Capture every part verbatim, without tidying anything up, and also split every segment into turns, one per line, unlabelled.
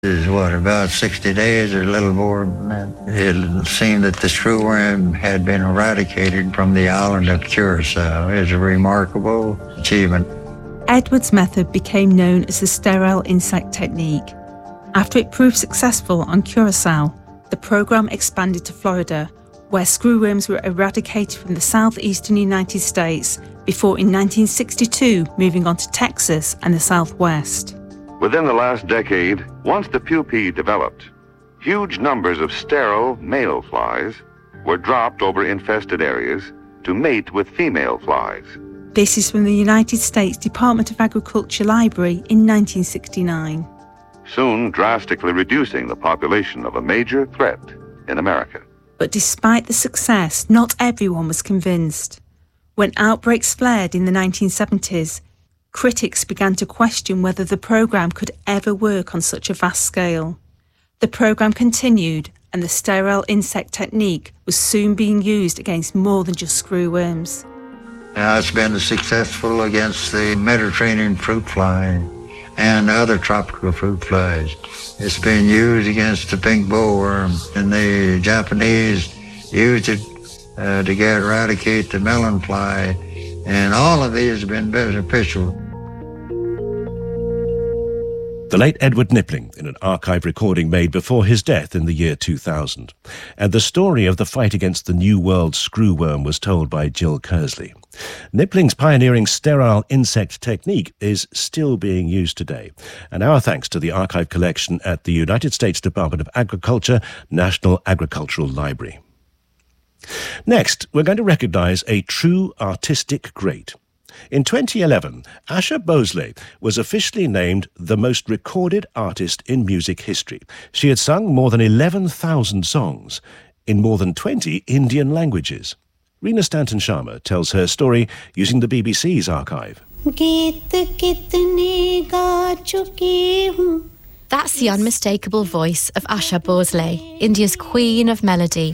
Is what, about sixty days or a little more than that. It seemed that the screwworm had been eradicated from the island of Curacao. It was a remarkable achievement.
Edwards' method became known as the sterile insect technique. After it proved successful on Curacao, the program expanded to Florida, where screwworms were eradicated from the southeastern United States before in nineteen sixty-two moving on to Texas and the Southwest.
Within the last decade, once the pupae developed, huge numbers of sterile male flies were dropped over infested areas to mate with female flies.
This is from the United States Department of Agriculture Library in nineteen sixty-nine.
Soon drastically reducing the population of a major threat in America.
But despite the success, not everyone was convinced. When outbreaks flared in the nineteen seventies, critics began to question whether the program could ever work on such a vast scale. The program continued, and the sterile insect technique was soon being used against more than just screwworms.
Now it's been successful against the Mediterranean fruit fly and other tropical fruit flies. It's been used against the pink bollworm, and the Japanese used it uh, to get eradicate the melon fly, and all of these have been beneficial.
The late Edward Knipling in an archive recording made before his death in the year two thousand. And the story of the fight against the New World screwworm was told by Jill Kersley. Knipling's pioneering sterile insect technique is still being used today. And our thanks to the archive collection at the United States Department of Agriculture, National Agricultural Library. Next, we're going to recognise a true artistic great. In twenty eleven, Asha Bhosle was officially named the most recorded artist in music history. She had sung more than eleven thousand songs in more than twenty Indian languages. Reena Stanton Sharma tells her story using the B B C's archive.
That's the unmistakable voice of Asha Bhosle, India's queen of melody.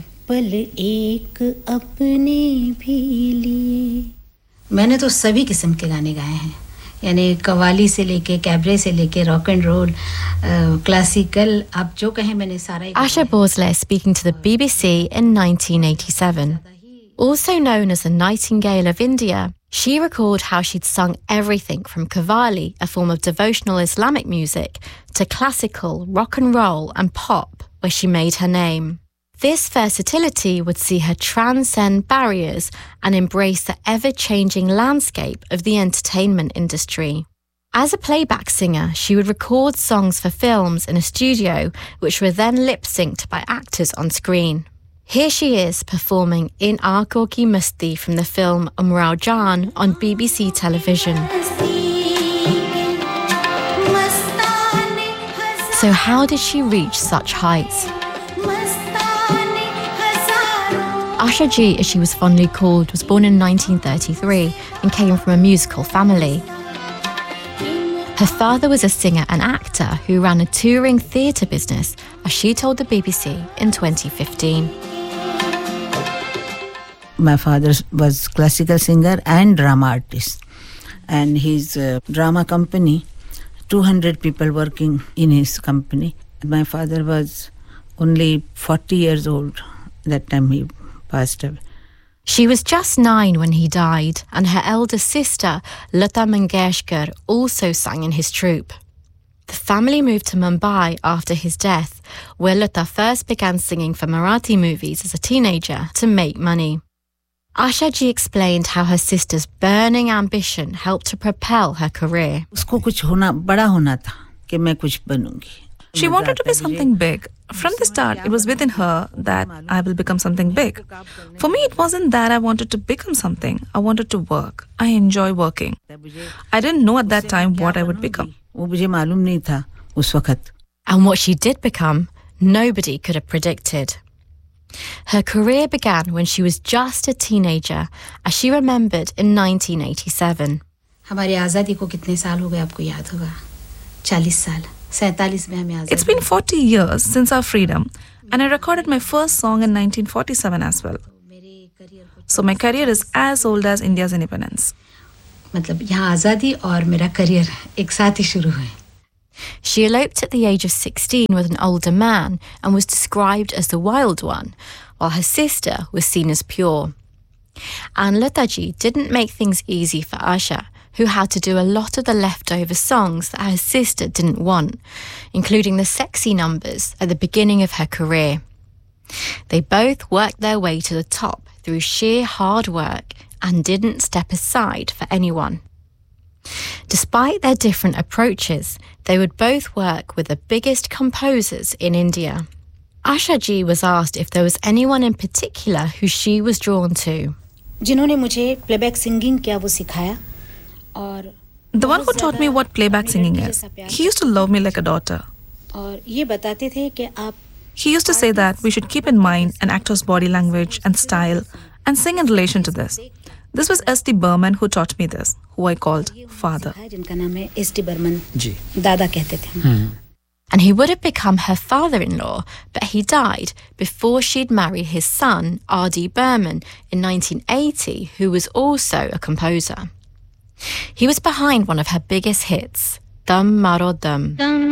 मैंने तो सभी किस्म के गाने गाए हैं यानी कव्वाली से लेके कैबरे से लेके रॉक एंड रोल क्लासिकल आप जो कहें मैंने सारा
Asha Bhosle speaking to the B B C in nineteen eighty-seven. Also known as the Nightingale of India, she recalled how she'd sung everything from Qawwali, a form of devotional Islamic music, to classical, rock and roll and pop, where she made her name. This versatility would see her transcend barriers and embrace the ever-changing landscape of the entertainment industry. As a playback singer, she would record songs for films in a studio, which were then lip-synced by actors on screen. Here she is performing In Aankhon Ki Masti from the film Umrao Jaan on B B C television. So how did she reach such heights? Asha Ji, as she was fondly called, was born in nineteen thirty-three and came from a musical family. Her father was a singer and actor who ran a touring theatre business, as she told the B B C in twenty fifteen.
My father was classical singer and drama artist, and his uh, drama company, two hundred people working in his company. My father was only forty years old that time he passed away.
She was just nine when he died, and her elder sister, Lata Mangeshkar, also sang in his troupe. The family moved to Mumbai after his death, where Lata first began singing for Marathi movies as a teenager to make money. Asha Ji explained how her sister's burning ambition helped to propel her career.
उसको कुछ होना बड़ा होना था कि मैं कुछ बनूंगी.
She wanted to be something big. From the start, it was within her that I will become something big. For me, it wasn't that I wanted to become something. I wanted to work. I enjoy working. I didn't know at that time what I would become.
And what she did become, nobody could have predicted. Her career began when she was just a teenager, as she remembered in nineteen eighty-seven.
हमारी आज़ादी को कितने साल हो गए आपको याद होगा? चालीस साल.
It's been forty years since our freedom, and I recorded my first song in nineteen forty-seven as well. So my career is as old as India's independence.
मतलब यहाँ आज़ादी और मेरा करियर एक साथ ही शुरू हुए.
She eloped at the age of sixteen with an older man and was described as the wild one, while her sister was seen as pure. And Lata ji didn't make things easy for Asha, who had to do a lot of the leftover songs that her sister didn't want, including the sexy numbers at the beginning of her career. They both worked their way to the top through sheer hard work and didn't step aside for anyone. Despite their different approaches, they would both work with the biggest composers in India. Asha ji was asked if there was anyone in particular who she was drawn to.
जिन्होंने मुझे playback singing किया वो सिखाया और
The one who taught me what playback singing is. He used to love me like a daughter.
और ये बताते थे कि आप
He used to say that we should keep in mind an actor's body language and style and sing in relation to this. This was S D Burman who taught me this, who I called father.
जिनका नाम है S D Burman जी दादा कहते थे.
And he would have become her father-in-law, but he died before she'd married his son, R D Burman, in nineteen eighty, who was also a composer. He was behind one of her biggest hits, Dum Maro Dum.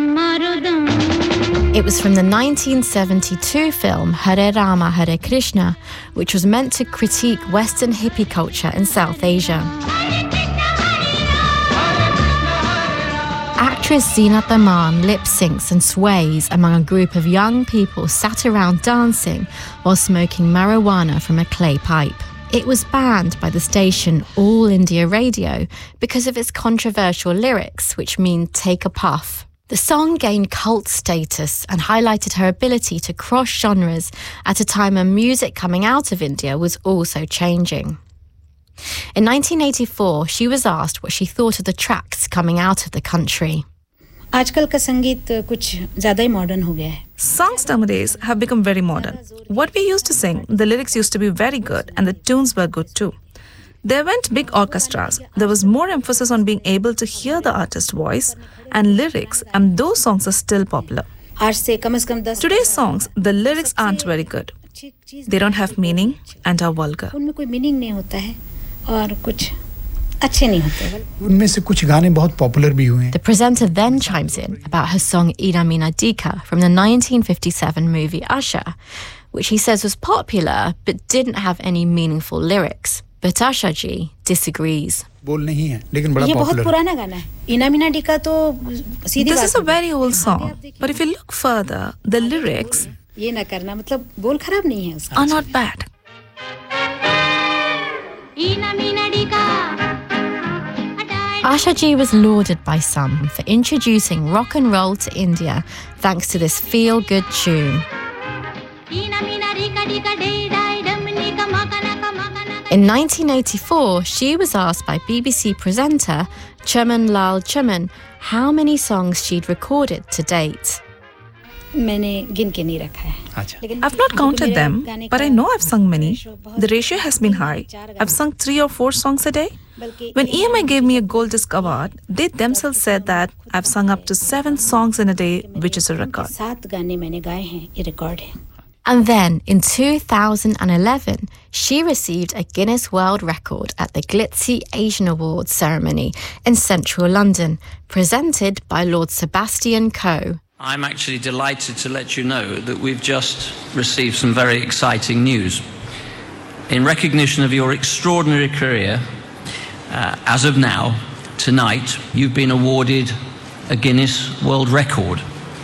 It was from the nineteen seventy-two film Hare Rama Hare Krishna, which was meant to critique Western hippie culture in South Asia. Actress Zeenat Aman lip-syncs and sways among a group of young people sat around dancing while smoking marijuana from a clay pipe. It was banned by the station All India Radio because of its controversial lyrics, which mean take a puff. The song gained cult status and highlighted her ability to cross genres at a time when music coming out of India was also changing. In nineteen eighty-four, she was asked what she thought of the tracks coming out of the country.
आजकल का संगीत कुछ ज़्यादा ही modern हो गया है.
Songs nowadays have become very modern. What we used to sing, the lyrics used to be very good and the tunes were good too. There weren't big orchestras. There was more emphasis on being able to hear the artist's voice and lyrics, and those songs are still popular.
आज से कम से कम दस
Today's songs, the lyrics aren't very good. They don't have meaning and are vulgar.
उनमें कोई meaning नहीं होता है और कुछ अच्छे नहीं होते.
उनमें से कुछ गाने बहुत पॉपुलर भी हुए हैं.
The presenter then chimes in about her song Ina Mina Dika from the nineteen fifty-seven movie Asha, which he says was popular but didn't have any meaningful lyrics. But Asha ji disagrees.
बोल नहीं है लेकिन बड़ा
ये बहुत
popular.
पुराना गाना है. इना मीना डिका तो सीधी
This
बात
is a very old song, but if you look further, the lyrics
ये ना करना मतलब बोल खराब नहीं है उसका.
are not bad.
Asha ji was lauded by some for introducing rock and roll to India thanks to this feel-good tune. In nineteen eighty-four, she was asked by B B C presenter Chaman Lal Chaman how many songs she'd recorded to date.
मैंने गिन के नहीं रखा है.
I've not counted them, but I know I've sung many. The ratio has been high. I've sung three or four songs a day. When E M I gave me a Gold Disc Award, they themselves said that I've sung up to seven songs in a day, which is a record.
सात गाने मैंने गाए हैं, ये record है.
And then, in two thousand eleven, she received a Guinness World Record at the Glitzy Asian Awards ceremony in central London, presented by Lord Sebastian Coe.
I'm actually delighted to let you know that we've just received some very exciting news. In recognition of your extraordinary career, uh, as of now, tonight, you've been awarded a Guinness World Record.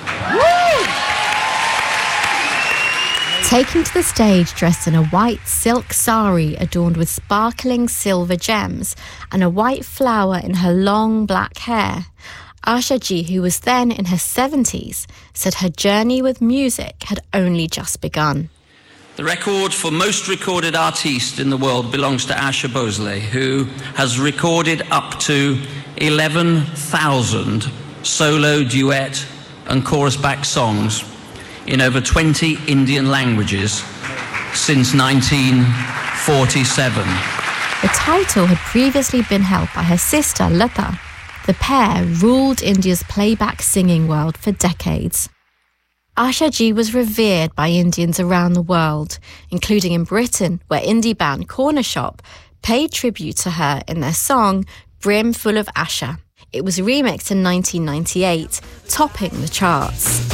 Taking to the stage dressed in a white silk sari adorned with sparkling silver gems and a white flower in her long black hair, Asha ji, who was then in her seventies, said her journey with music had only just begun.
The record for most recorded artiste in the world belongs to Asha Bhosle, who has recorded up to eleven thousand solo, duet and chorus-backed songs in over twenty Indian languages since nineteen forty-seven.
The title had previously been held by her sister Lata. The pair ruled India's playback singing world for decades. Asha ji was revered by Indians around the world, including in Britain, where indie band Corner Shop paid tribute to her in their song Brim Full of Asha. It was remixed in nineteen ninety-eight, topping the charts.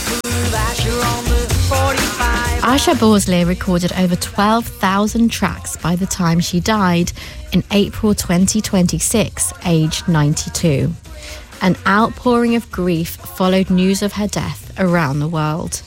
Asha Bhosle recorded over twelve thousand tracks by the time she died in April twenty twenty-six, aged ninety-two. An outpouring of grief followed news of her death around the world.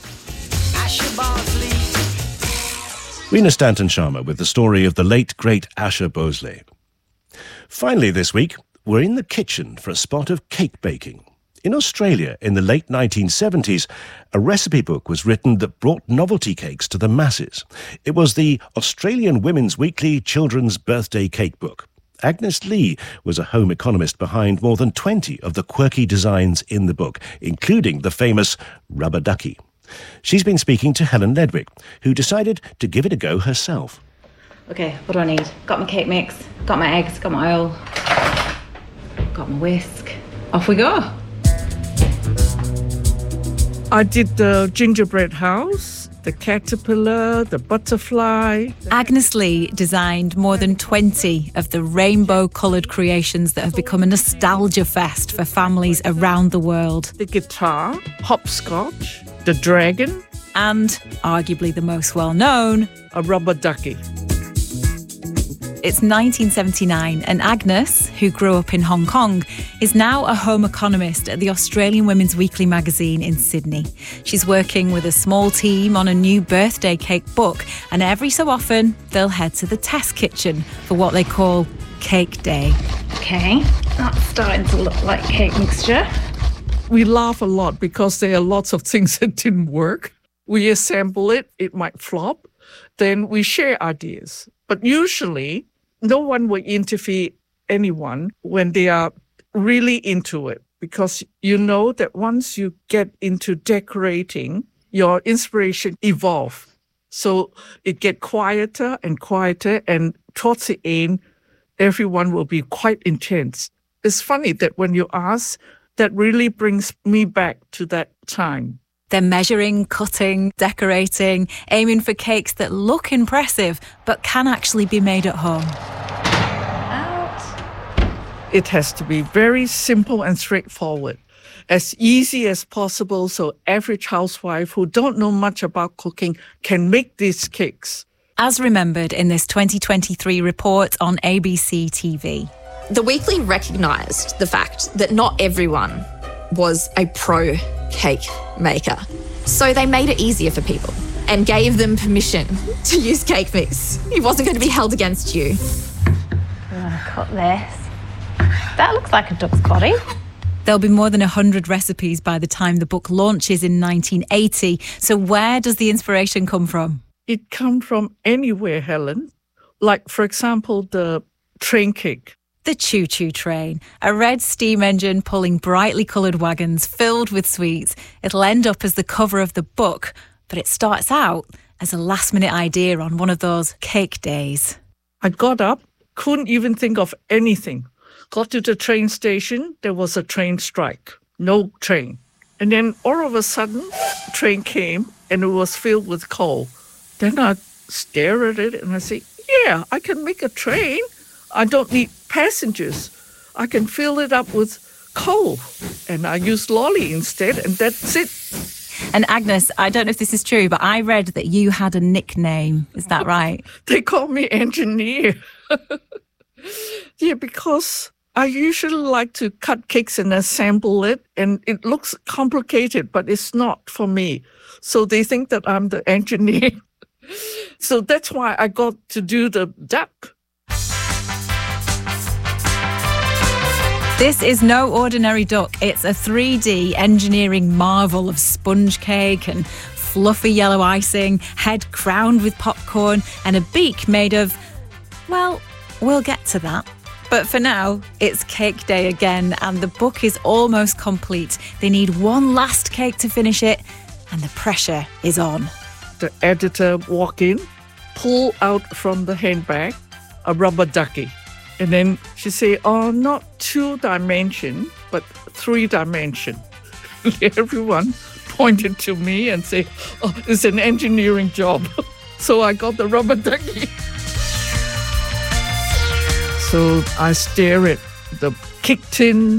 Rena Stanton Sharma with the story of the late, great Asha Bhosle. Finally this week, we're in the kitchen for a spot of cake baking. In Australia, in the late nineteen seventies, a recipe book was written that brought novelty cakes to the masses. It was the Australian Women's Weekly Children's Birthday Cake Book. Agnes Lee was a home economist behind more than twenty of the quirky designs in the book, including the famous rubber ducky. She's been speaking to Helen Ledwick, who decided to give it a go herself.
Okay, what do I need? Got my cake mix, got my eggs, got my oil, got my whisk. Off we go.
I did the gingerbread house, the caterpillar, the butterfly.
Agnes Lee designed more than twenty of the rainbow-coloured creations that have become a nostalgia fest for families around the world.
The guitar, hopscotch, the dragon,
and, arguably the most well-known,
a rubber ducky.
It's nineteen seventy-nine, and Agnes, who grew up in Hong Kong, is now a home economist at the Australian Women's Weekly magazine in Sydney. She's working with a small team on a new birthday cake book, and every so often they'll head to the test kitchen for what they call Cake Day.
Okay, that's starting to look like cake mixture.
We laugh a lot because there are lots of things that didn't work. We assemble it, it might flop. Then we share ideas. But usually, no one will interfere anyone when they are really into it, because you know that once you get into decorating, your inspiration evolves. So it gets quieter and quieter, and towards the end, everyone will be quite intense. It's funny that when you ask, that really brings me back to that time.
They're measuring, cutting, decorating, aiming for cakes that look impressive but can actually be made at home.
Out.
It has to be very simple and straightforward, as easy as possible, so average housewife who don't know much about cooking can make these cakes.
As remembered in this twenty twenty-three report on A B C T V.
The Weekly recognised the fact that not everyone was a pro cake maker. So they made it easier for people and gave them permission to use cake mix. It wasn't going to be held against you.
I'm going to cut this. That looks like a duck's body.
There'll be more than one hundred recipes by the time the book launches in nineteen eighty. So where does the inspiration come from?
It comes from anywhere, Helen. Like, for example, the train cake.
The Choo Choo Train, a red steam engine pulling brightly coloured wagons filled with sweets. It'll end up as the cover of the book, but it starts out as a last-minute idea on one of those cake days.
I got up, couldn't even think of anything. Got to the train station, there was a train strike. No train. And then all of a sudden, the train came and it was filled with coal. Then I stare at it and I say, yeah, I can make a train. I don't need passengers. I can fill it up with coal. And I use lolly instead, and that's it.
And Agnes, I don't know if this is true, but I read that you had a nickname. Is that right?
They call me engineer. Yeah, because I usually like to cut cakes and assemble it, and it looks complicated, but it's not for me. So they think that I'm the engineer. So that's why I got to do the duck.
This is no ordinary duck. It's a three D engineering marvel of sponge cake and fluffy yellow icing, head crowned with popcorn, and a beak made of, well, we'll get to that. But for now, it's Cake Day again, and the book is almost complete. They need one last cake to finish it, and the pressure is on.
The editor walk in, pull out from the handbag a rubber ducky. And then she say, oh, not two dimension, but three dimension. Everyone pointed to me and say, oh, it's an engineering job. So I got the rubber ducky. So I stare at the cake tins,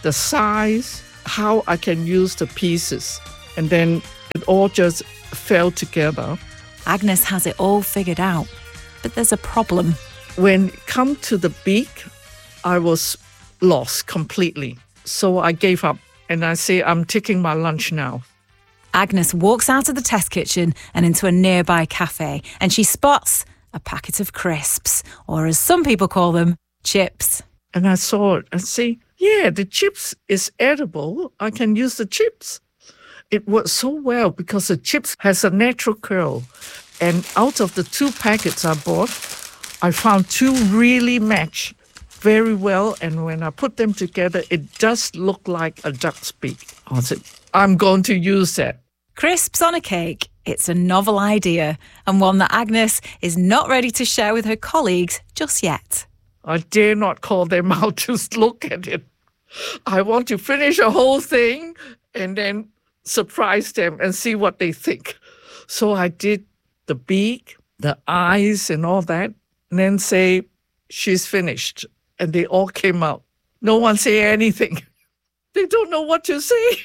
the size, how I can use the pieces. And then it all just fell together.
Agnes has it all figured out, but there's a problem.
When it come to the beak, I was lost completely. So I gave up and I say, I'm taking my lunch now.
Agnes walks out of the test kitchen and into a nearby cafe, and she spots a packet of crisps, or as some people call them, chips.
And I saw it and say, yeah, the chips is edible. I can use the chips. It worked so well because the chips has a natural curl. And out of the two packets I bought, I found two really match very well. And when I put them together, it does look like a duck's beak. I said, I'm going to use that.
Crisps on a cake. It's a novel idea, and one that Agnes is not ready to share with her colleagues just yet.
I dare not call them out to look at it. I want to finish the whole thing and then surprise them and see what they think. So I did the beak, the eyes and all that, and then say, she's finished. And they all came out. No one say anything. They don't know what to say.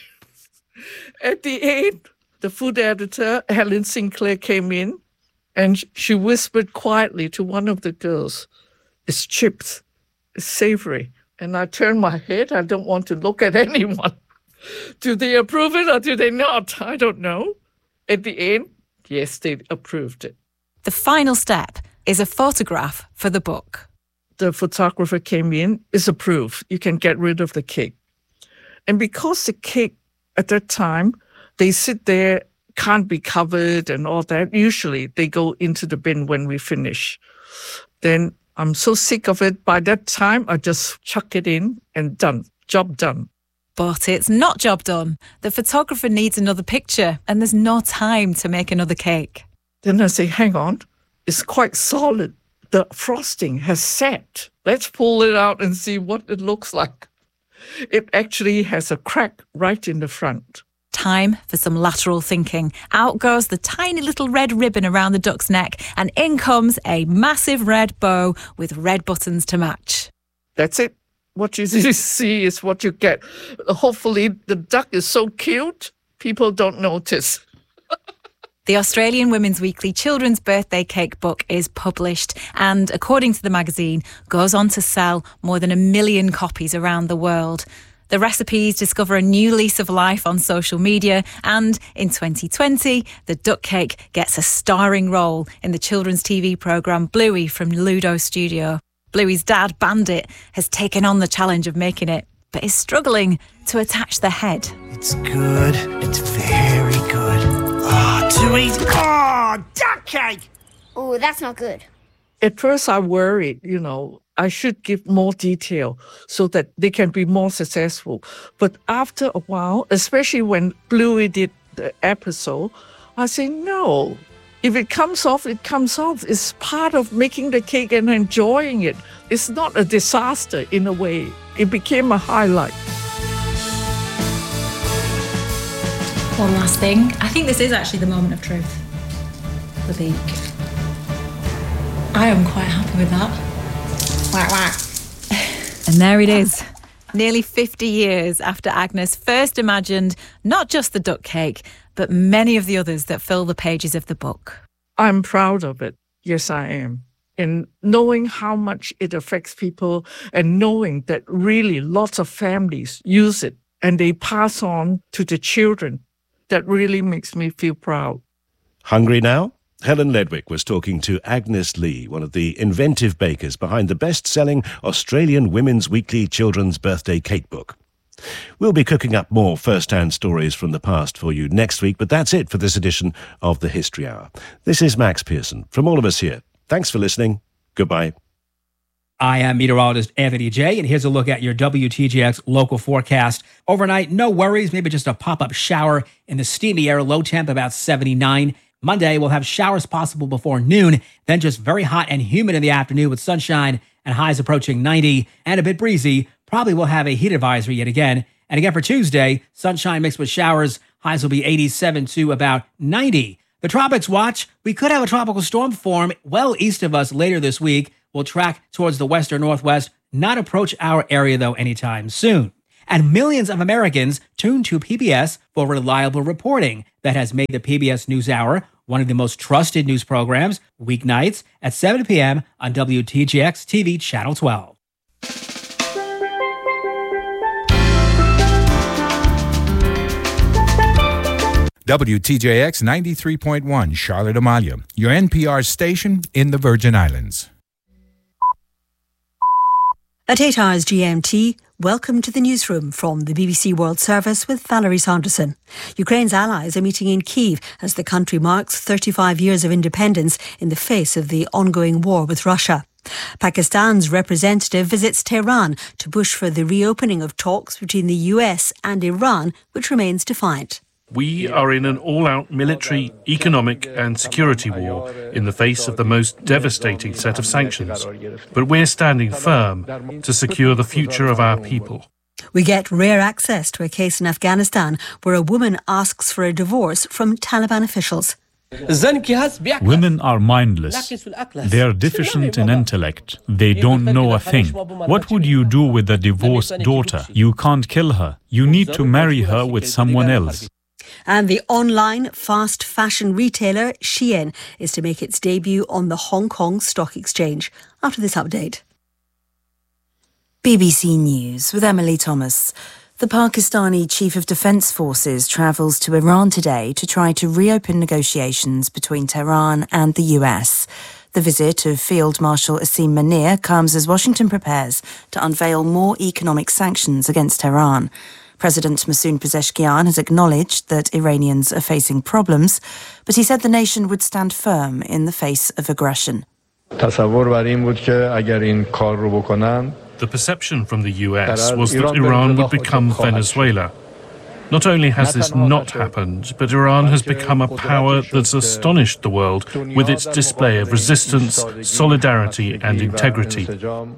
At the end, the food editor, Helen Sinclair, came in and she whispered quietly to one of the girls, it's chips, it's savory. And I turned my head. I don't want to look at anyone. Do they approve it or do they not? I don't know. At the end, yes, they approved it.
The final step is a photograph for the book.
The photographer came in, it's approved. You can get rid of the cake. And because the cake at that time, they sit there, can't be covered and all that. Usually they go into the bin when we finish. Then I'm so sick of it. By that time, I just chuck it in and done. Job done.
But it's not job done. The photographer needs another picture and there's no time to make another cake.
Then I say, hang on, it's quite solid. The frosting has set. Let's pull it out and see what it looks like. It actually has a crack right in the front.
Time for some lateral thinking. Out goes the tiny little red ribbon around the duck's neck, and in comes a massive red bow with red buttons to match.
That's it. What you see is what you get. Hopefully the duck is so cute, people don't notice.
The Australian Women's Weekly Children's Birthday Cake book is published and, according to the magazine, goes on to sell more than a million copies around the world. The recipes discover a new lease of life on social media, and in twenty twenty, the duck cake gets a starring role in the children's T V programme Bluey from Ludo Studio. Bluey's dad, Bandit, has taken on the challenge of making it, but is struggling to attach the head.
It's good. It's very good. Oh, to eat. Oh, duck cake!
Oh, that's not good.
At first, I worried, you know, I should give more detail so that they can be more successful. But after a while, especially when Bluey did the episode, I say, no, if it comes off, it comes off. It's part of making the cake and enjoying it. It's not a disaster in a way. It became a highlight.
One last thing. I think this is actually the moment of truth. The beak. I am quite happy with that. Whack, whack.
And there it is. Nearly fifty years after Agnes first imagined not just the duck cake, but many of the others that fill the pages of the book.
I'm proud of it. Yes, I am. And knowing how much it affects people and knowing that really lots of families use it and they pass on to the children, that really makes me feel proud.
Hungry now? Helen Ledwick was talking to Agnes Lee, one of the inventive bakers behind the best-selling Australian Women's Weekly Children's Birthday Cake book. We'll be cooking up more first-hand stories from the past for you next week, but that's it for this edition of the History Hour. This is Max Pearson. From all of us here, thanks for listening. Goodbye.
I am meteorologist Anthony J, and here's a look at your W T J X local forecast. Overnight, no worries, maybe just a pop-up shower in the steamy air, low temp about seventy-nine. Monday, we'll have showers possible before noon, then just very hot and humid in the afternoon with sunshine and highs approaching ninety and a bit breezy. Probably will have a heat advisory yet again. And again for Tuesday, sunshine mixed with showers. Highs will be eighty-seven to about ninety. The Tropics Watch, we could have a tropical storm form well east of us later this week. We'll track towards the western northwest, not approach our area though anytime soon. And millions of Americans tune to P B S for reliable reporting that has made the P B S NewsHour one of the most trusted news programs, weeknights at seven p.m. on W T J X T V Channel twelve.
W T J X ninety-three point one, Charlotte Amalia, your N P R station in the Virgin Islands.
At eight hours G M T, welcome to the newsroom from the B B C World Service with Valerie Saunderson. Ukraine's allies are meeting in Kyiv as the country marks thirty-five years of independence in the face of the ongoing war with Russia. Pakistan's representative visits Tehran to push for the reopening of talks between the U S and Iran, which remains defiant.
We are in an all-out military, economic and security war in the face of the most devastating set of sanctions. But we're standing firm to secure the future of our people.
We get rare access to a case in Afghanistan where a woman asks for a divorce from Taliban officials.
Women are mindless. They are deficient in intellect. They don't know a thing. What would you do with a divorced daughter? You can't kill her. You need to marry her with someone else.
And the online fast fashion retailer Shein is to make its debut on the Hong Kong Stock Exchange. After this update.
B B C News with Emily Thomas. The Pakistani Chief of Defence Forces travels to Iran today to try to reopen negotiations between Tehran and the U S. The visit of Field Marshal Asim Munir comes as Washington prepares to unveil more economic sanctions against Tehran. President Masoud Pezeshkian has acknowledged that Iranians are facing problems, but he said the nation would stand firm in the face of aggression.
The perception from the U S was that Iran would become Venezuela. Not only has this not happened, but Iran has become a power that's astonished the world with its display of resistance, solidarity and integrity.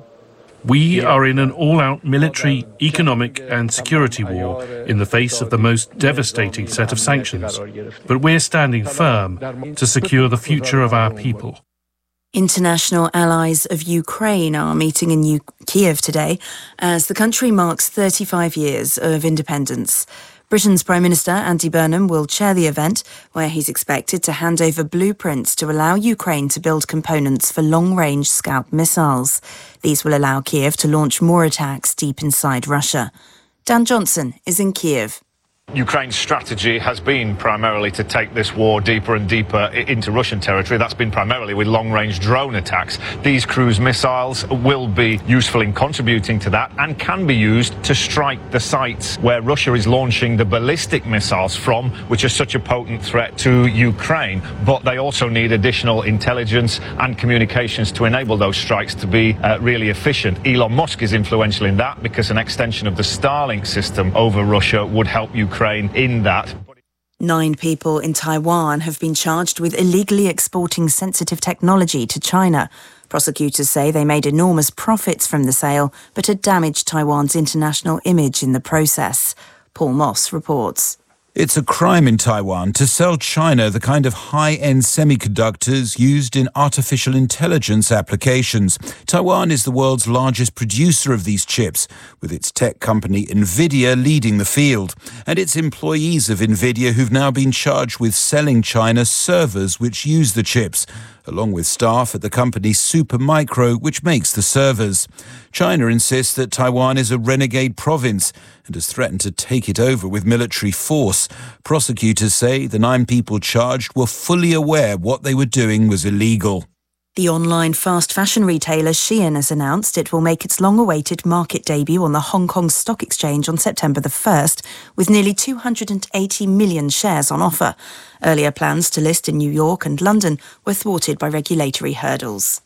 We are in an all-out military, economic and security war in the face of the most devastating set of sanctions. But we're standing firm to secure the future of our people.
International allies of Ukraine are meeting in U- Kyiv today as the country marks thirty-five years of independence. Britain's Prime Minister Andy Burnham will chair the event, where he's expected to hand over blueprints to allow Ukraine to build components for long-range Scalp missiles. These will allow Kyiv to launch more attacks deep inside Russia. Dan Johnson is in Kyiv.
Ukraine's strategy has been primarily to take this war deeper and deeper into Russian territory. That's been primarily with long-range drone attacks. These cruise missiles will be useful in contributing to that and can be used to strike the sites where Russia is launching the ballistic missiles from, which are such a potent threat to Ukraine. But they also need additional intelligence and communications to enable those strikes to be uh, really efficient. Elon Musk is influential in that because an extension of the Starlink system over Russia would help Ukraine in that.
Nine people in Taiwan have been charged with illegally exporting sensitive technology to China. Prosecutors say they made enormous profits from the sale, but had damaged Taiwan's international image in the process. Paul Moss reports.
It's a crime in Taiwan to sell China the kind of high-end semiconductors used in artificial intelligence applications. Taiwan is the world's largest producer of these chips, with its tech company Nvidia leading the field. And it's employees of Nvidia who've now been charged with selling China servers which use the chips, along with staff at the company Supermicro, which makes the servers. China insists that Taiwan is a renegade province and has threatened to take it over with military force. Prosecutors say the nine people charged were fully aware what they were doing was illegal.
The online fast fashion retailer Shein has announced it will make its long-awaited market debut on the Hong Kong Stock Exchange on September the first, with nearly two hundred eighty million shares on offer. Earlier plans to list in New York and London were thwarted by regulatory hurdles.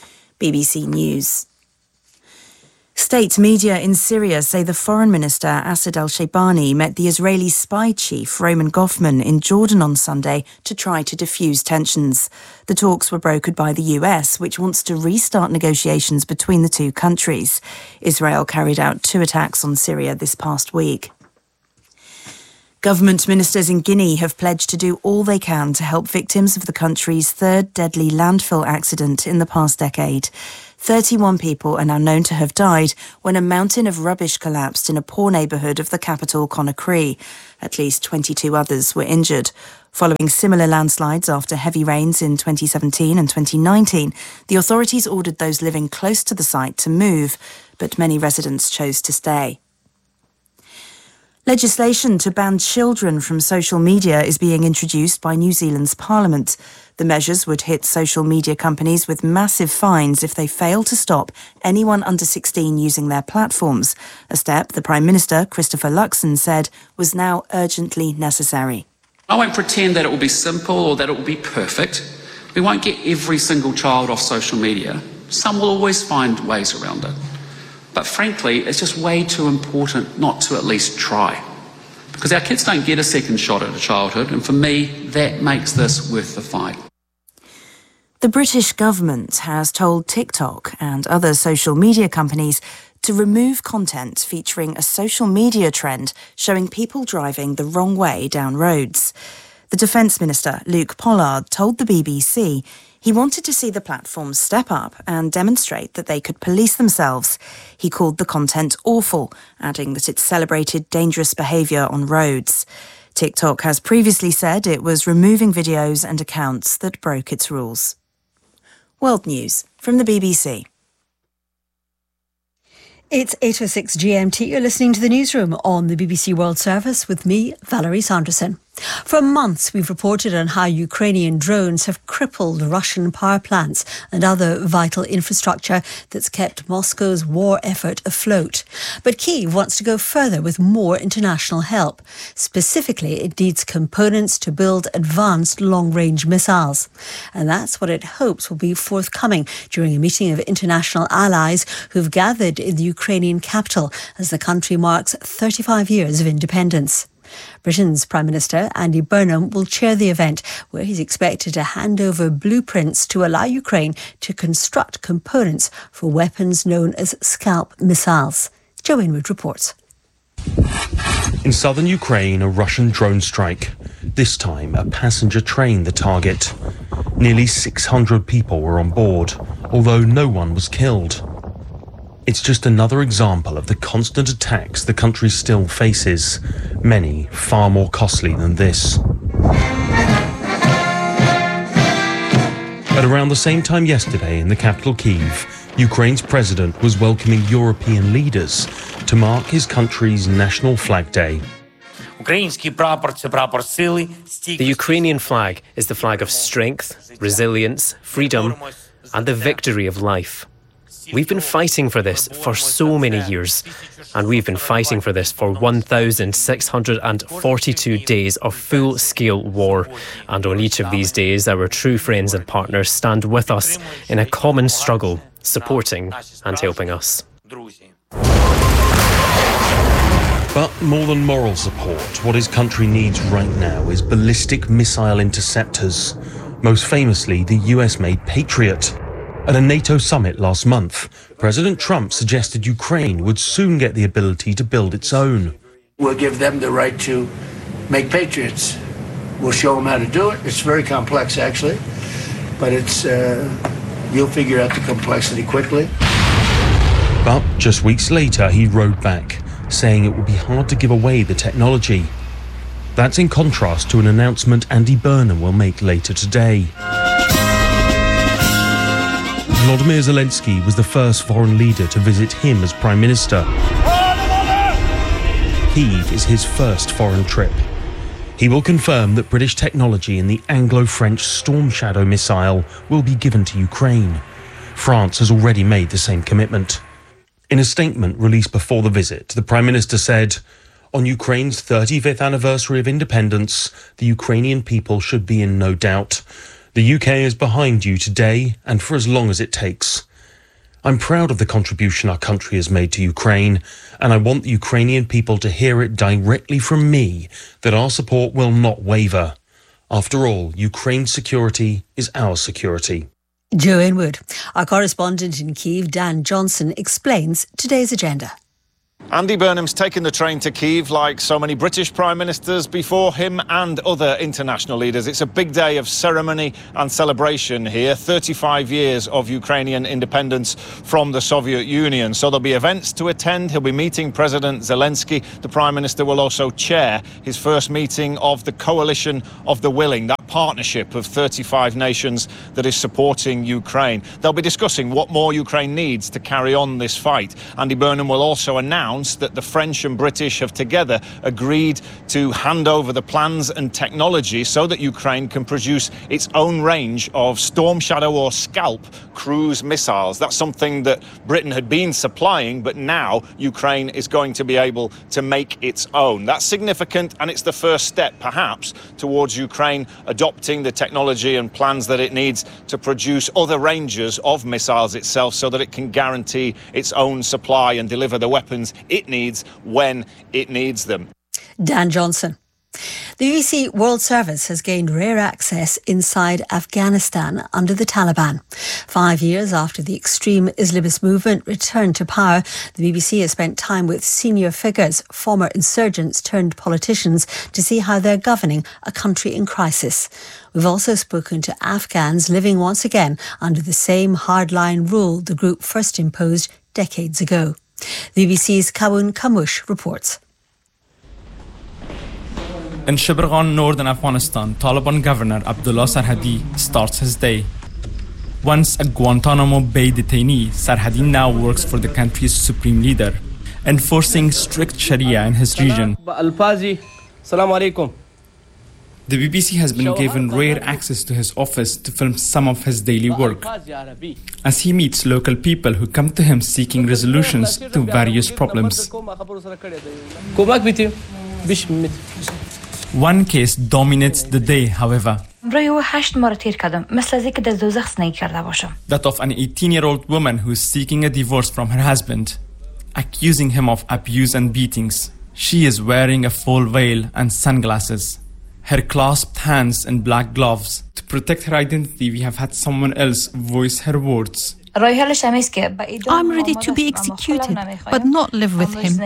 B B C News. State media in Syria say the Foreign Minister Asad al-Shaybani met the Israeli spy chief Roman Goffman in Jordan on Sunday to try to defuse tensions. The talks were brokered by the U S, which wants to restart negotiations between the two countries. Israel carried out two attacks on Syria this past week. Government ministers in Guinea have pledged to do all they can to help victims of the country's third deadly landfill accident in the past decade. thirty-one people are now known to have died when a mountain of rubbish collapsed in a poor neighbourhood of the capital, Conakry. At least twenty-two others were injured. Following similar landslides after heavy rains in twenty seventeen and twenty nineteen, the authorities ordered those living close to the site to move, but many residents chose to stay. Legislation to ban children from social media is being introduced by New Zealand's Parliament. The measures would hit social media companies with massive fines if they fail to stop anyone under sixteen using their platforms, a step the Prime Minister, Christopher Luxon, said was now urgently necessary.
I won't pretend that it will be simple or that it will be perfect. We won't get every single child off social media. Some will always find ways around it. But frankly, it's just way too important not to at least try. Because our kids don't get a second shot at a childhood, and for me, that makes this worth the fight.
The British government has told TikTok and other social media companies to remove content featuring a social media trend showing people driving the wrong way down roads. The Defence Minister, Luke Pollard, told the B B C he wanted to see the platforms step up and demonstrate that they could police themselves. He called the content awful, adding that it celebrated dangerous behaviour on roads. TikTok has previously said it was removing videos and accounts that broke its rules. World News from the B B C.
It's eight oh six G M T. You're listening to the newsroom on the B B C World Service with me, Valerie Sanderson. For months, we've reported on how Ukrainian drones have crippled Russian power plants and other vital infrastructure that's kept Moscow's war effort afloat. But Kyiv wants to go further with more international help. Specifically, it needs components to build advanced long-range missiles. And that's what it hopes will be forthcoming during a meeting of international allies who've gathered in the Ukrainian capital as the country marks thirty-five years of independence. Britain's Prime Minister, Andy Burnham, will chair the event, where he's expected to hand over blueprints to allow Ukraine to construct components for weapons known as Scalp missiles. Joe Inwood reports.
In southern Ukraine, a Russian drone strike. This time, a passenger train the target. Nearly six hundred people were on board, although no one was killed. It's just another example of the constant attacks the country still faces, many far more costly than this. At around the same time yesterday in the capital Kyiv, Ukraine's president was welcoming European leaders to mark his country's National Flag Day.
The Ukrainian flag is the flag of strength, resilience, freedom, and the victory of life. We've been fighting for this for so many years, and we've been fighting for this for one thousand six hundred forty-two days of full-scale war. And on each of these days, our true friends and partners stand with us in a common struggle, supporting and helping us.
But more than moral support, what his country needs right now is ballistic missile interceptors, most famously the U S-made Patriot. At a NATO summit last month, President Trump suggested Ukraine would soon get the ability to build its own.
We'll give them the right to make Patriots. We'll show them how to do it. It's very complex, actually, but it's uh, you'll figure out the complexity quickly.
But just weeks later, he rode back, saying it would be hard to give away the technology. That's in contrast to an announcement Andy Burnham will make later today. Volodymyr Zelensky was the first foreign leader to visit him as Prime Minister. Kyiv is his first foreign trip. He will confirm that British technology in the Anglo-French Storm Shadow missile will be given to Ukraine. France has already made the same commitment. In a statement released before the visit, the Prime Minister said, "On Ukraine's thirty-fifth anniversary of independence, the Ukrainian people should be in no doubt. The U K is behind you today and for as long as it takes. I'm proud of the contribution our country has made to Ukraine, and I want the Ukrainian people to hear it directly from me that our support will not waver. After all, Ukraine's security is our security."
Joe Inwood. Our correspondent in Kyiv, Dan Johnson, explains today's agenda.
Andy Burnham's taken the train to Kyiv like so many British prime ministers before him and other international leaders. It's a big day of ceremony and celebration here. thirty-five years of Ukrainian independence from the Soviet Union. So there'll be events to attend. He'll be meeting President Zelensky. The prime minister will also chair his first meeting of the Coalition of the Willing, that partnership of thirty-five nations that is supporting Ukraine. They'll be discussing what more Ukraine needs to carry on this fight. Andy Burnham will also announce that the French and British have together agreed to hand over the plans and technology so that Ukraine can produce its own range of Storm Shadow or Scalp cruise missiles. That's something that Britain had been supplying, but now Ukraine is going to be able to make its own. That's significant, and it's the first step, perhaps, towards Ukraine adopting the technology and plans that it needs to produce other ranges of missiles itself so that it can guarantee its own supply and deliver the weapons it needs when it needs them.
Dan Johnson. The B B C World Service has gained rare access inside Afghanistan under the Taliban. Five years after the extreme Islamist movement returned to power, the B B C has spent time with senior figures, former insurgents turned politicians, to see how they're governing a country in crisis. We've also spoken to Afghans living once again under the same hardline rule the group first imposed decades ago. The B B C's Kawun Kamush reports.
In Shibirghan, northern Afghanistan, Taliban Governor Abdullah Sarhadi starts his day. Once a Guantanamo Bay detainee, Sarhadi now works for the country's supreme leader, enforcing strict Sharia in his region. The B B C has been given rare access to his office to film some of his daily work, as he meets local people who come to him seeking resolutions to various problems. One case dominates the day, however. That of an eighteen-year-old woman who is seeking a divorce from her husband, accusing him of abuse and beatings. She is wearing a full veil and sunglasses, her clasped hands in black gloves. To protect her identity, we have had someone else voice her words.
I'm ready to be executed, but not live with him.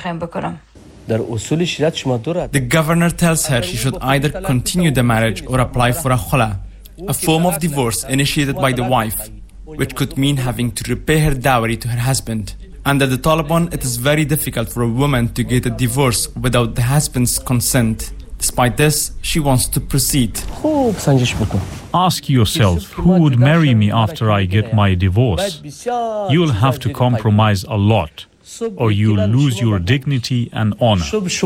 The governor tells her she should either continue the marriage or apply for a khula, a form of divorce initiated by the wife, which could mean having to repay her dowry to her husband. Under the Taliban, it is very difficult for a woman to get a divorce without the husband's consent. Despite this, she wants to proceed.
Ask yourself, who would marry me after I get my divorce? You'll have to compromise a lot, or you'll lose your dignity and honor.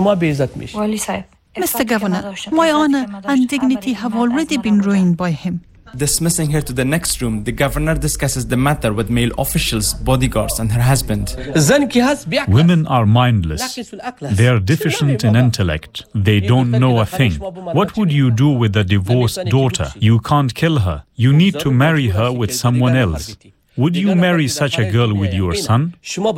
Mister Governor, my honor and dignity have already been ruined by him.
Dismissing her to the next room, the governor discusses the matter with male officials, bodyguards, and her husband.
Women are mindless. They are deficient in intellect. They don't know a thing. What would you do with a divorced daughter? You can't kill her. You need to marry her with someone else. Would you marry such a girl with your son?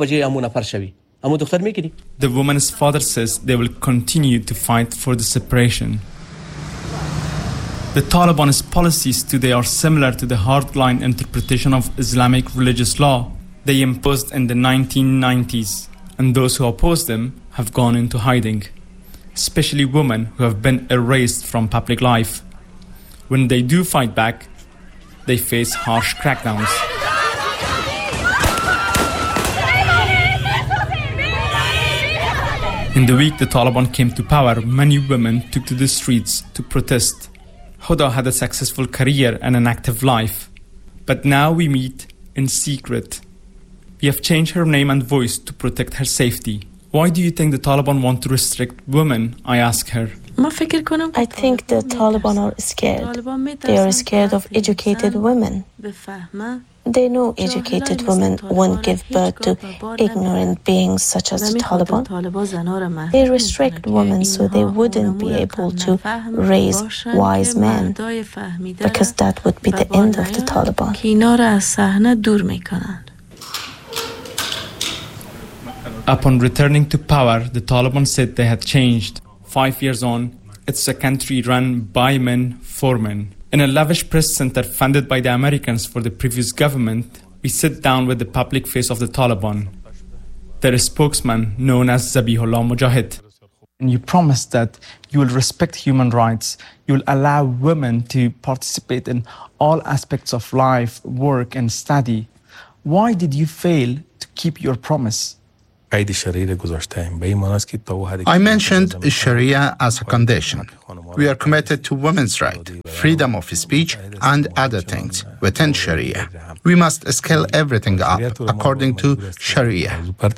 The woman's father says they will continue to fight for the separation. The Taliban's policies today are similar to the hardline interpretation of Islamic religious law they imposed in the nineteen nineties, and those who oppose them have gone into hiding, especially women who have been erased from public life. When they do fight back, they face harsh crackdowns. In the week the Taliban came to power, many women took to the streets to protest. Huda had a successful career and an active life, but now we meet in secret. We have changed her name and voice to protect her safety. Why do you think the Taliban want to restrict women? I ask her.
I think the Taliban are scared. They are scared of educated women. They know educated women won't give birth to ignorant beings such as the Taliban. They restrict women so they wouldn't be able to raise wise men, because that would be the end of the Taliban.
Upon returning to power, the Taliban said they had changed. Five years on, it's a country run by men for men. In a lavish press center funded by the Americans for the previous government, we sit down with the public face of the Taliban. their spokesman, known as Zabihullah Mujahid. And you promised that you will respect human rights, you will allow women to participate in all aspects of life, work and study. Why did you fail to keep your promise?
I mentioned Sharia as a condition. We are committed to women's rights, freedom of speech, and other things within Sharia. We must scale everything up according to Sharia.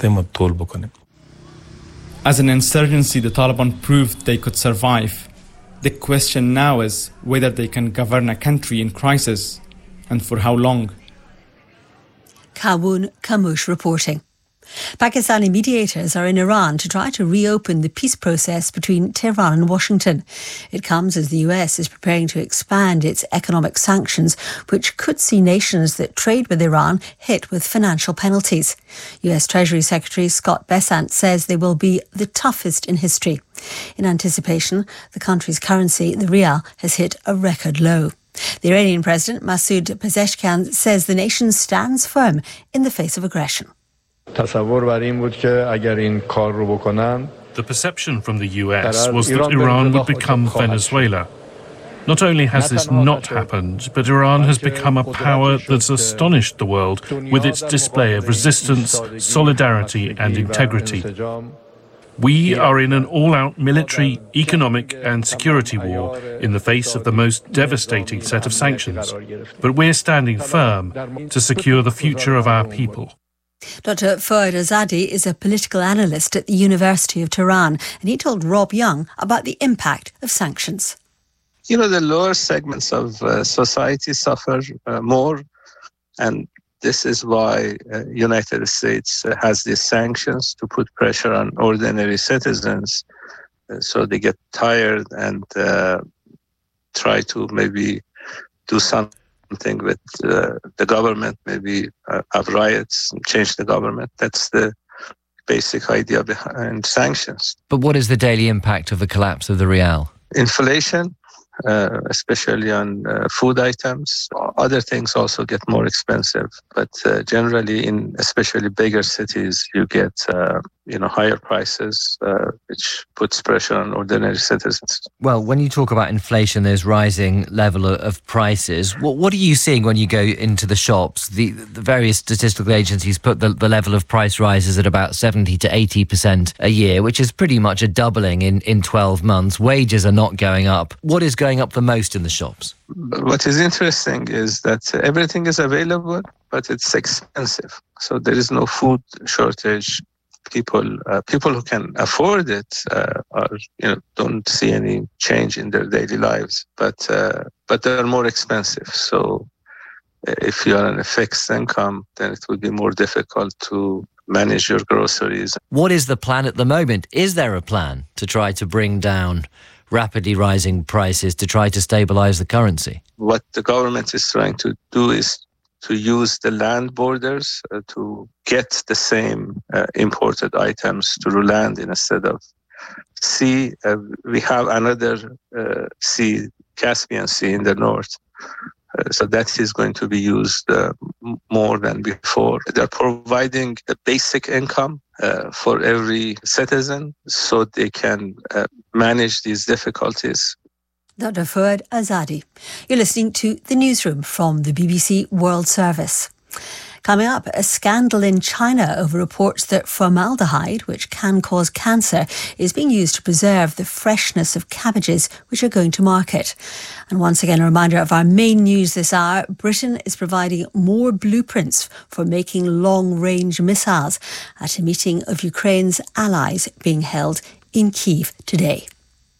As an insurgency, the Taliban proved they could survive. The question now is whether they can govern a country in crisis, and for how long.
Kawun Kamush reporting. Pakistani mediators are in Iran to try to reopen the peace process between Tehran and Washington. It comes as the U S is preparing to expand its economic sanctions, which could see nations that trade with Iran hit with financial penalties. U S Treasury Secretary Scott Bessent says they will be the toughest in history. In anticipation, the country's currency, the rial, has hit a record low. The Iranian President Masoud Pezeshkian says the nation stands firm in the face of aggression.
The perception from the U S was that Iran would become Venezuela. Not only has this not happened, but Iran has become a power that's astonished the world with its display of resistance, solidarity and integrity. We are in an all-out military, economic and security war in the face of the most devastating set of sanctions. But we're standing firm to secure the future of our people.
Doctor Fouad Azadi is a political analyst at the University of Tehran, and he told Rob Young about the impact of sanctions.
You know, the lower segments of uh, society suffer uh, more, and this is why uh, United States uh, has these sanctions to put pressure on ordinary citizens, uh, so they get tired and uh, try to maybe do something Something with uh, the government, maybe uh, have riots and change the government. That's the basic idea behind sanctions.
But what is the daily impact of the collapse of the rial?
Inflation, uh, especially on uh, food items. Other things also get more expensive. But uh, generally, in especially bigger cities, you get uh, you know higher prices, uh, which puts pressure on ordinary citizens.
Well, when you talk about inflation, there's rising level of prices. What, what are you seeing when you go into the shops? The, the various statistical agencies put the, the level of price rises at about seventy to eighty percent a year, which is pretty much a doubling in, in twelve months. Wages are not going up. What is going up the most in the shops?
What is interesting is that everything is available, but it's expensive. So there is no food shortage. People, uh, people who can afford it, uh, are you know don't see any change in their daily lives. But uh, but they are more expensive. So if you are on a fixed income, then it would be more difficult to manage your groceries.
What is the plan at the moment? Is there a plan to try to bring down rapidly rising prices to try to stabilize the currency?
What the government is trying to do is to use the land borders uh, to get the same uh, imported items to land instead of sea. Uh, we have another uh, sea, Caspian Sea in the north. Uh, so that is going to be used uh, m- more than before. They're providing a basic income uh, for every citizen so they can uh, manage these difficulties.
Doctor Fouad Azadi. You're listening to The Newsroom from the B B C World Service. Coming up, a scandal in China over reports that formaldehyde, which can cause cancer, is being used to preserve the freshness of cabbages which are going to market. And once again, a reminder of our main news this hour. Britain is providing more blueprints for making long-range missiles at a meeting of Ukraine's allies being held in Kyiv today.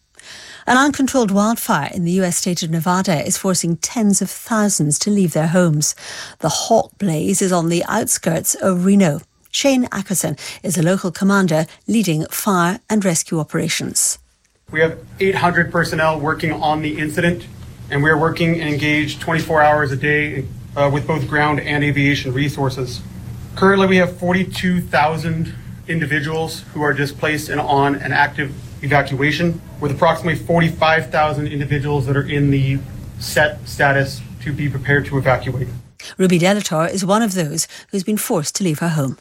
An uncontrolled wildfire in the U S state of Nevada is forcing tens of thousands to leave their homes. The hot blaze is on the outskirts of Reno. Shane Ackerson is a local commander leading fire and rescue operations.
We have eight hundred personnel working on the incident, and we are working and engaged twenty-four hours a day uh, with both ground and aviation resources. Currently, we have forty-two thousand individuals who are displaced and on an active evacuation, with approximately forty-five thousand individuals that are in the set status to be prepared to evacuate.
Ruby Delator is one of those who's been forced to leave her home.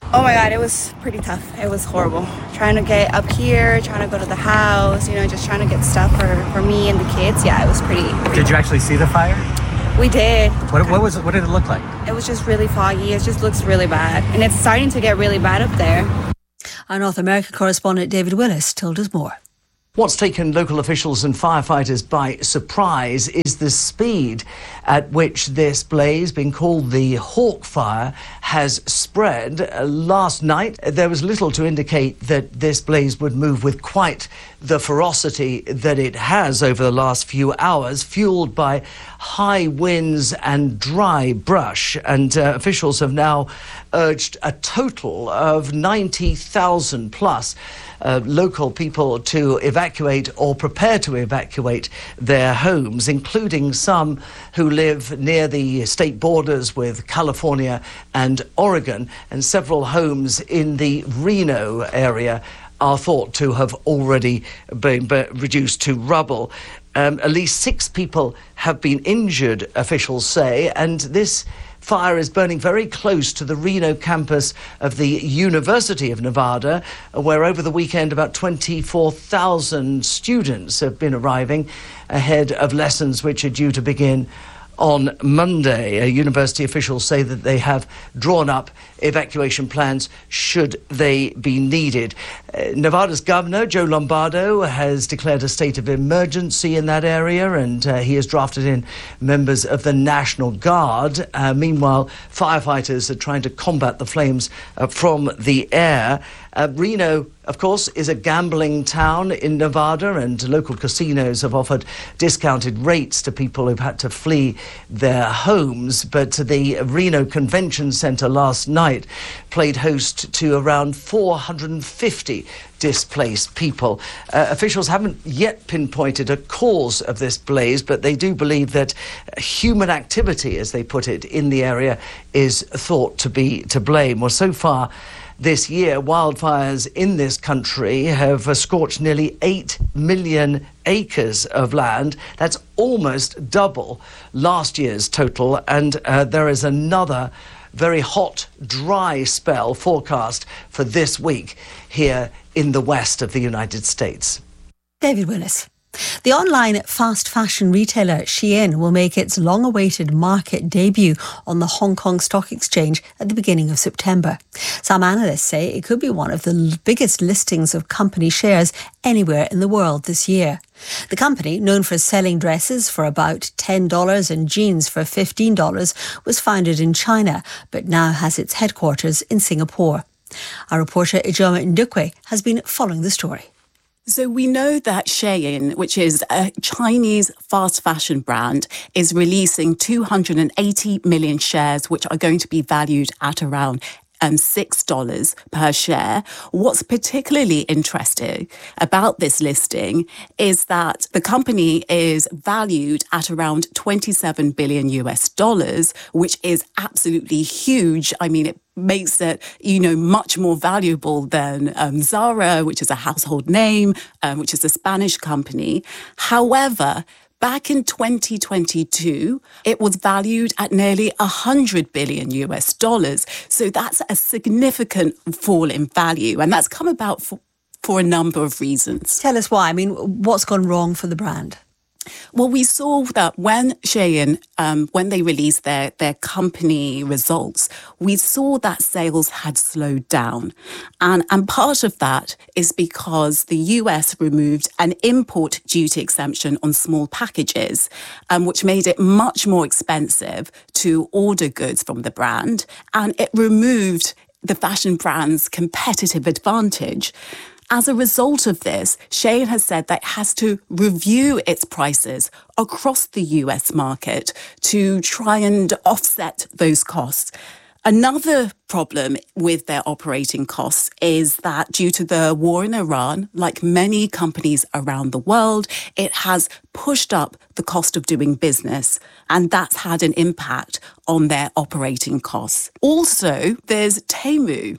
Oh my God, it was pretty tough. It was horrible. Trying to get up here, trying to go to the house, you know, just trying to get stuff for, for me and the kids. Yeah, it was pretty, pretty
Did you actually see the fire?
We did.
What, what was it, what did it look like?
It was just really foggy. It just looks really bad. And it's starting to get really bad up there.
Our North America correspondent David Willis told us more.
What's taken local officials and firefighters by surprise is the speed at which this blaze, being called the Hawk Fire, has spread. Uh, last night, there was little to indicate that this blaze would move with quite the ferocity that it has over the last few hours, fueled by high winds and dry brush. And uh, officials have now urged a total of ninety thousand plus Uh, local people to evacuate or prepare to evacuate their homes, including some who live near the state borders with California and Oregon, and several homes in the Reno area are thought to have already been reduced to rubble. Um, at least six people have been injured, officials say, and this fire is burning very close to the Reno campus of the University of Nevada, where over the weekend about twenty-four thousand students have been arriving ahead of lessons which are due to begin on Monday. Uh, university officials say that they have drawn up evacuation plans should they be needed. Uh, Nevada's governor, Joe Lombardo, has declared a state of emergency in that area, and uh, he has drafted in members of the National Guard. Uh, meanwhile, firefighters are trying to combat the flames uh, from the air. Uh, Reno, of course, is a gambling town in Nevada, and local casinos have offered discounted rates to people who've had to flee their homes. But the Reno Convention Center last night played host to around four hundred fifty displaced people. Uh, officials haven't yet pinpointed a cause of this blaze, but they do believe that human activity, as they put it, in the area is thought to be to blame. Well, so far this year, wildfires in this country have uh, scorched nearly eight million acres of land. That's almost double last year's total, and uh, there is another very hot, dry spell forecast for this week here in the west of the United States.
David Willis. The online fast fashion retailer Shein will make its long-awaited market debut on the Hong Kong Stock Exchange at the beginning of September. Some analysts say it could be one of the biggest listings of company shares anywhere in the world this year. The company, known for selling dresses for about ten dollars and jeans for fifteen dollars, was founded in China, but now has its headquarters in Singapore. Our reporter Ijoma Ndukwe has been following the story.
So we know that Shein, which is a Chinese fast fashion brand, is releasing two hundred eighty million shares, which are going to be valued at around Um, six dollars per share. What's particularly interesting about this listing is that the company is valued at around twenty-seven billion U S dollars, which is absolutely huge. I mean, it makes it, you know, much more valuable than um, Zara, which is a household name, um, which is a Spanish company. However, back in twenty twenty-two, it was valued at nearly one hundred billion U S dollars. So that's a significant fall in value. And that's come about for, for a number of reasons.
Tell us why. I mean, what's gone wrong for the brand?
Well, we saw that when Shein, um, when they released their, their company results, we saw that sales had slowed down. And, and part of that is because the U S removed an import duty exemption on small packages, um, which made it much more expensive to order goods from the brand. And it removed the fashion brand's competitive advantage. As a result of this, Shein has said that it has to review its prices across the U S market to try and offset those costs. Another problem with their operating costs is that due to the war in Iran, like many companies around the world, it has pushed up the cost of doing business, and that's had an impact on their operating costs. Also, there's Temu,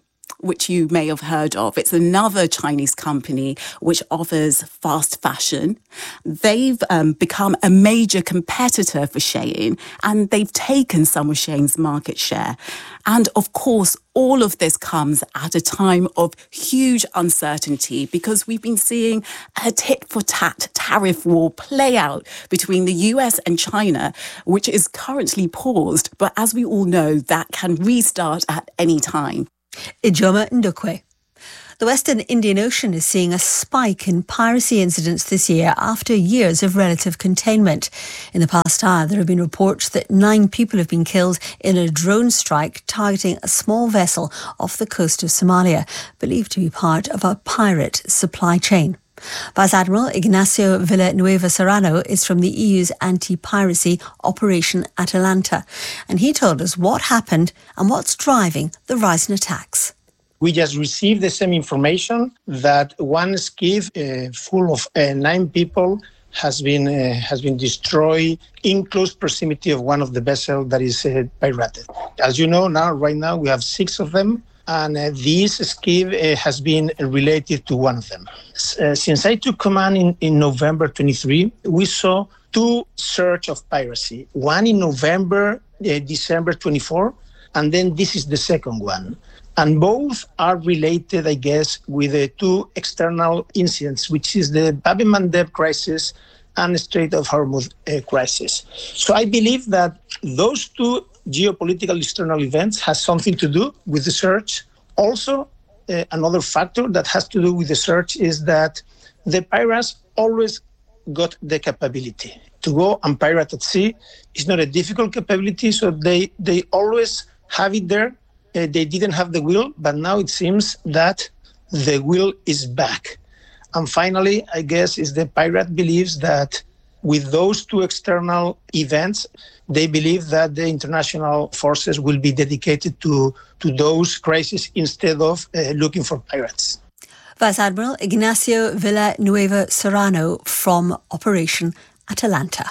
which you may have heard of. It's another Chinese company which offers fast fashion. They've um, become a major competitor for Shein, and they've taken some of Shein's market share. And of course, all of this comes at a time of huge uncertainty because we've been seeing a tit-for-tat tariff war play out between the U S and China, which is currently paused. But as we all know, that can restart at any time.
Ijoma Ndukwe. The Western Indian Ocean is seeing a spike in piracy incidents this year after years of relative containment. In the past hour, there have been reports that nine people have been killed in a drone strike targeting a small vessel off the coast of Somalia, believed to be part of a pirate supply chain. Vice Admiral Ignacio Villanueva Serrano is from the E U's anti-piracy Operation Atalanta, and he told us what happened and what's driving the rise in attacks.
We just received the same information that one skiff uh, full of uh, nine people has been uh, has been destroyed in close proximity of one of the vessels that is uh, pirated. As you know, now right now we have six of them, and uh, this skiff uh, has been related to one of them. Uh, since I took command in, in November twenty-third, we saw two surge of piracy. One in November, uh, December twenty-fourth, and then this is the second one. And both are related, I guess, with the two external incidents, which is the Bab el-Mandeb crisis and the Strait of Hormuz uh, crisis. So I believe that those two geopolitical external events has something to do with the search. Also, uh, another factor that has to do with the search is that the pirates always got the capability to go and pirate at sea. It's not a difficult capability, so they, they always have it there. Uh, they didn't have the will, but now it seems that the will is back. And finally, I guess, is the pirate believes that with those two external events, they believe that the international forces will be dedicated to, to those crises instead of uh, looking for pirates.
Vice Admiral Ignacio Villanueva Serrano from Operation Atalanta.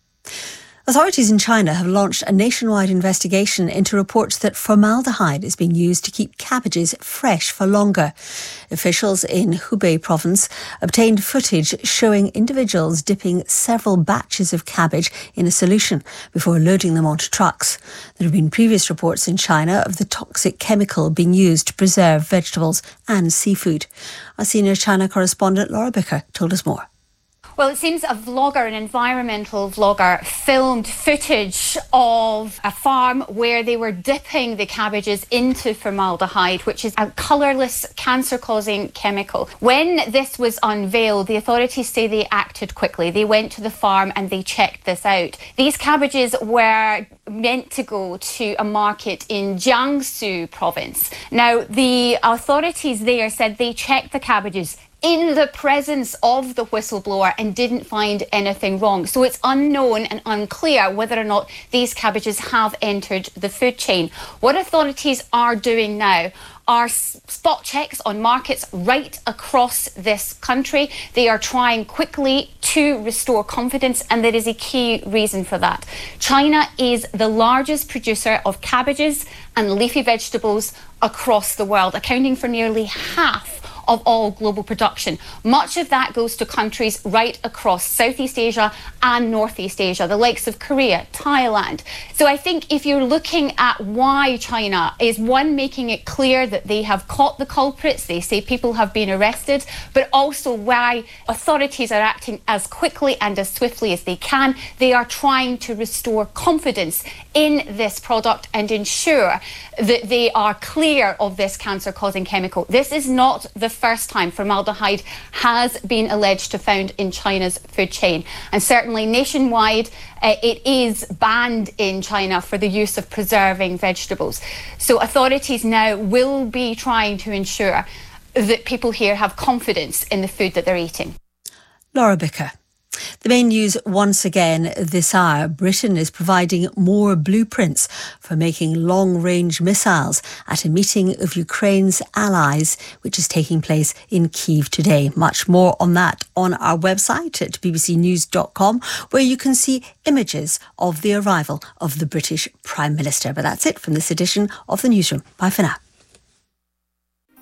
Authorities in China have launched a nationwide investigation into reports that formaldehyde is being used to keep cabbages fresh for longer. Officials in Hubei province obtained footage showing individuals dipping several batches of cabbage in a solution before loading them onto trucks. There have been previous reports in China of the toxic chemical being used to preserve vegetables and seafood. Our senior China correspondent Laura Bicker told us more.
Well, it seems a vlogger, an environmental vlogger, filmed footage of a farm where they were dipping the cabbages into formaldehyde, which is a colourless, cancer-causing chemical. When this was unveiled, the authorities say they acted quickly. They went to the farm and they checked this out. These cabbages were meant to go to a market in Jiangsu province. Now, the authorities there said they checked the cabbages in the presence of the whistleblower and didn't find anything wrong. So it's unknown and unclear whether or not these cabbages have entered the food chain. What authorities are doing now are spot checks on markets right across this country. They are trying quickly to restore confidence, and there is a key reason for that. China is the largest producer of cabbages and leafy vegetables across the world, accounting for nearly half of all global production. Much of that goes to countries right across Southeast Asia and Northeast Asia, the likes of Korea, Thailand. So I think if you're looking at why China is, one, making it clear that they have caught the culprits, they say people have been arrested, but also why authorities are acting as quickly and as swiftly as they can. They are trying to restore confidence in this product and ensure that they are clear of this cancer-causing chemical. This is not the first time formaldehyde has been alleged to found in China's food chain. And certainly nationwide, uh, it is banned in China for the use of preserving vegetables. So authorities now will be trying to ensure that people here have confidence in the food that they're eating.
Laura Bicker. The main news once again this hour. Britain is providing more blueprints for making long-range missiles at a meeting of Ukraine's allies, which is taking place in Kyiv today. Much more on that on our website at b b c news dot com, where you can see images of the arrival of the British Prime Minister. But that's it from this edition of The Newsroom. Bye for now.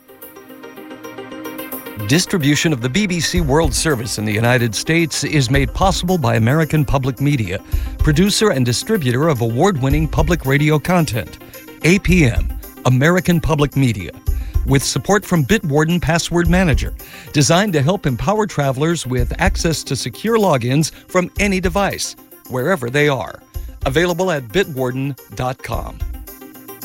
Distribution of the B B C World Service in the United States is made possible by American Public Media, producer and distributor of award-winning public radio content. A P M, American Public Media, with support from Bitwarden Password Manager, designed to help empower travelers with access to secure logins from any device, wherever they are. Available at bitwarden dot com.